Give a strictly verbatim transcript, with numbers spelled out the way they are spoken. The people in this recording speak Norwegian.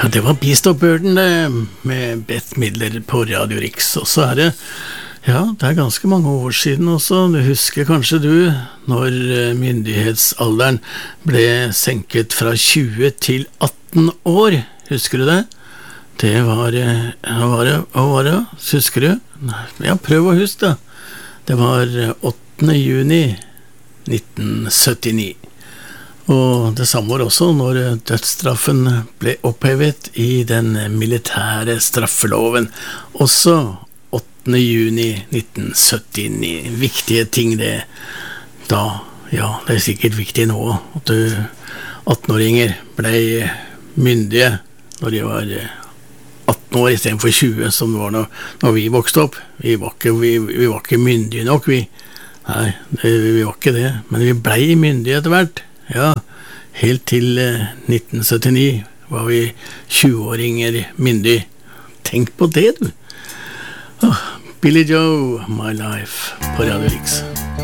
Ja, det var Beast of Burden det, med Beth Midler på Radio Rix. Og så er det, ja, det er ganske mange år siden også. Du husker kanskje du, når myndighetsalderen ble senket fra tjue til atten år. Husker du det? Det var, hva var det, hva var det? Husker du? Ja, prøv å huske det. Det var åttende juni nitten syttini. Og det samme var også når dødsstraffen ble opphevet i den militære straffeloven. Også åttende juni nitten syttini. Viktige ting det da. Ja, det er sikkert viktig nå at du atten-åringer ble myndige når de var atten år i stedet for tjue, som det var når, når vi vokste opp. Vi var ikke, vi, vi var ikke myndige nok, vi. Nei, det, vi var ikke det. Men vi ble myndige etter hvert. Ja, helt til eh, nitten syttini var vi tjue-åringer myndig. Tenk på det, du. Oh, Billy Joe, My Life på Radio Rix.